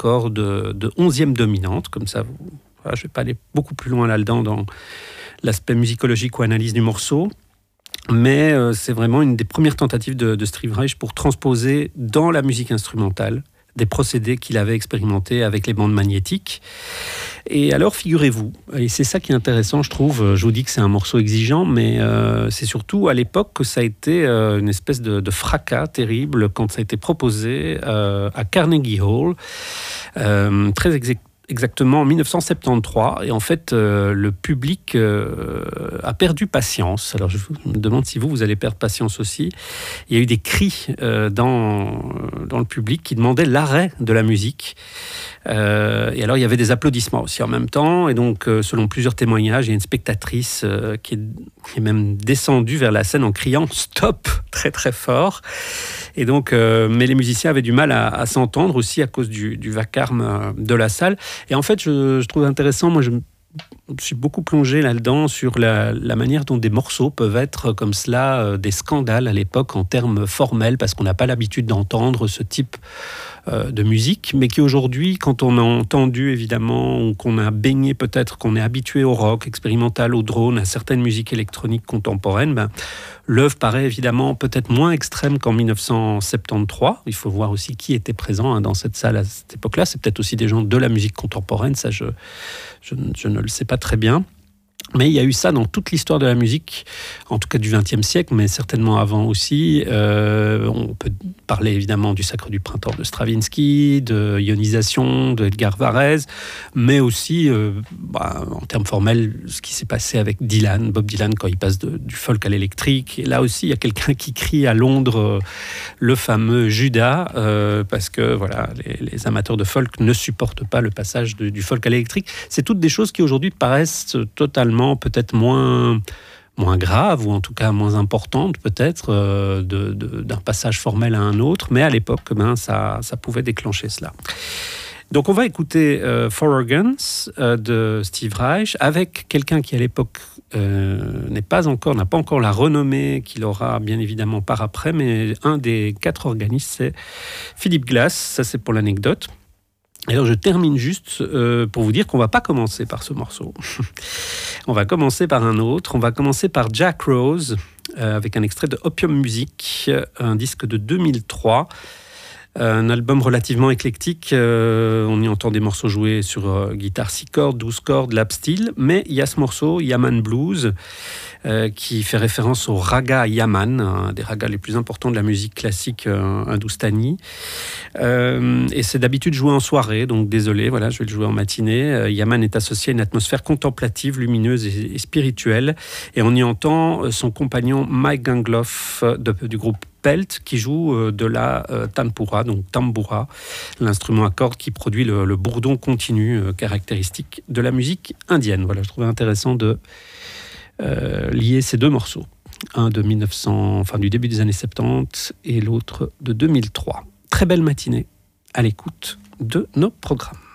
accords de 11e dominante, comme ça, voilà, je ne vais pas aller beaucoup plus loin là-dedans dans l'aspect musicologique ou analyse du morceau. Mais c'est vraiment une des premières tentatives de Steve Reich pour transposer dans la musique instrumentale des procédés qu'il avait expérimentés avec les bandes magnétiques. Et alors, figurez-vous, et c'est ça qui est intéressant, je trouve, je vous dis que c'est un morceau exigeant, mais c'est surtout à l'époque que ça a été une espèce de fracas terrible quand ça a été proposé à Carnegie Hall, très exactement en 1973. Et en fait, le public a perdu patience. Alors, je me demande si vous allez perdre patience aussi. Il y a eu des cris dans le public qui demandaient l'arrêt de la musique. Et alors, il y avait des applaudissements aussi en même temps. Et donc, selon plusieurs témoignages, il y a une spectatrice qui est même descendue vers la scène en criant « Stop !» très très fort. Et donc, mais les musiciens avaient du mal à s'entendre aussi à cause du vacarme de la salle. Et en fait, je trouve intéressant, moi je suis beaucoup plongé là-dedans sur la manière dont des morceaux peuvent être comme cela, des scandales à l'époque en termes formels, parce qu'on n'a pas l'habitude d'entendre ce type de musique, mais qui aujourd'hui, quand on a entendu évidemment, ou qu'on a baigné peut-être, qu'on est habitué au rock expérimental, au drone, à certaines musiques électroniques contemporaines, l'œuvre paraît évidemment peut-être moins extrême qu'en 1973. Il faut voir aussi qui était présent dans cette salle à cette époque-là. C'est peut-être aussi des gens de la musique contemporaine, ça je ne le sais pas très bien. Mais il y a eu ça dans toute l'histoire de la musique, en tout cas du XXe siècle, mais certainement avant aussi. On peut parler évidemment du Sacre du Printemps de Stravinsky, de Ionisation de Edgar Varèse, mais aussi, en termes formels, ce qui s'est passé avec Bob Dylan, quand il passe du folk à l'électrique. Et là aussi, il y a quelqu'un qui crie à Londres le fameux Judas, parce que voilà, les amateurs de folk ne supportent pas le passage du folk à l'électrique. C'est toutes des choses qui aujourd'hui paraissent totalement peut-être moins grave, ou en tout cas moins importante peut-être, d'un passage formel à un autre, mais à l'époque, ça pouvait déclencher cela. Donc on va écouter Four Organs de Steve Reich, avec quelqu'un qui à l'époque n'a pas encore la renommée qu'il aura bien évidemment par après, mais un des 4 organistes, c'est Philip Glass, ça c'est pour l'anecdote. Alors je termine juste pour vous dire qu'on ne va pas commencer par ce morceau. On va commencer par un autre. On va commencer par Jack Rose, avec un extrait de Opium Music, un disque de 2003. Un album relativement éclectique. On y entend des morceaux joués sur guitare 6 cordes, 12 cordes, lap steel. Mais il y a ce morceau, Yaman Blues, qui fait référence au raga Yaman, un des ragas les plus importants de la musique classique hindoustanie. Et c'est d'habitude joué en soirée, donc désolé, voilà, je vais le jouer en matinée. Yaman est associé à une atmosphère contemplative, lumineuse et spirituelle. Et on y entend son compagnon Mike Gangloff du groupe Pelt, qui joue de la tanpura, donc tambura, l'instrument à cordes qui produit le bourdon continu caractéristique de la musique indienne. Voilà, je trouvais intéressant de lier ces deux morceaux, un de du début des années 70 et l'autre de 2003. Très belle matinée à l'écoute de nos programmes.